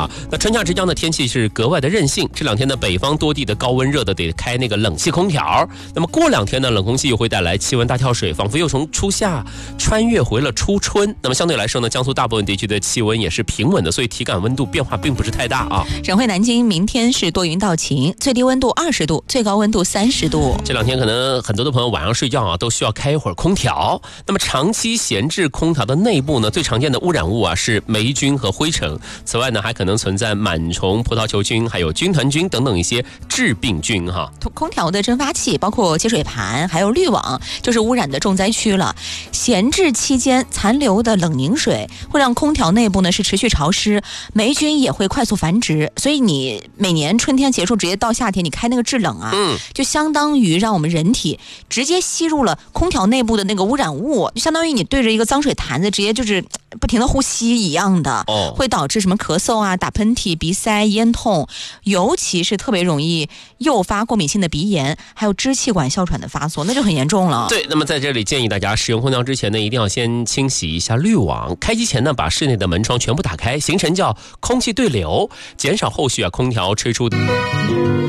啊。那春夏之交呢，天气是格外的任性。这2天呢，北方多地的高温热的得开那个冷气空调。那么过2天呢，冷空气又会带来气温大跳水，仿佛又从初夏穿越回了初春。那么相对来说呢，江苏大部分地区的气温也是平稳的，所以体感温度变化并不是太大啊。 省会南京明天是多云到晴，最低温度20度，最高温度30度。 这2天可能很多的朋友晚上睡觉啊，都需要开一会儿空调。那么长期闲置空调的内部呢，最常见的污染物啊是霉菌和灰尘。此外呢，还可能存在螨虫、葡萄球菌，还有军团菌等等一些致病菌哈。 空调的蒸发器，包括接水盘，还有滤网，就是污染的重灾区了。闲置期间残留的冷凝水会让空调内部呢是持续潮湿，霉菌也会快速繁殖。所以你每年春天结束，直接到夏天，你开那个制冷啊，就相当于让我们人体直接吸入了空调内部的那个污染物，就相当于你对着一个脏水坛子直接就是不停的呼吸一样的，会导致什么咳嗽啊、打喷嚏、鼻塞、咽痛，尤其是特别容易诱发过敏性的鼻炎，还有支气管哮喘的发作，那就很严重了。 对，那么在这里建议大家使用空调之前呢，一定要先清洗一下滤网。开机前呢，把室内的门窗全部打开，形成叫空气对流，减少后续空调吹出的